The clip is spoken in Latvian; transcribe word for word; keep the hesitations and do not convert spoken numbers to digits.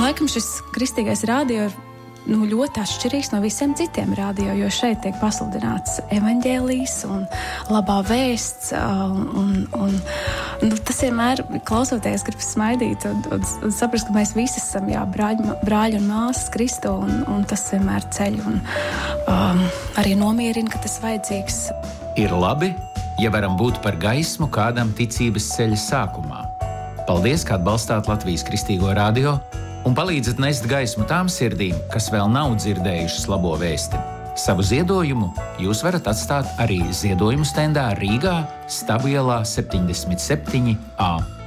Laikam šis kristīgais radio ir nu, ļoti atšķirīgs no visiem citiem radio, jo šeit tiek pasludināts evaņģēlijs un labā vēsts, un, un nu, tas vienmēr, klausoties, gribas smaidīt un, un, un saprast, ka mēs visi esam jā, brāļi, brāļi un māsas Kristu, un, un tas vienmēr ceļ un um, arī nomierina, ka tas vajadzīgs. Ir labi, ja varam būt par gaismu kādam ticības ceļa sākumā. Paldies, ka atbalstāt Latvijas Kristīgo radio un palīdzat nest gaismu tām sirdīm, kas vēl nav dzirdējušas labo vēsti. Savu ziedojumu jūs varat atstāt arī ziedojumu stendā Rīgā, Stabu ielā septiņdesmit septiņi A.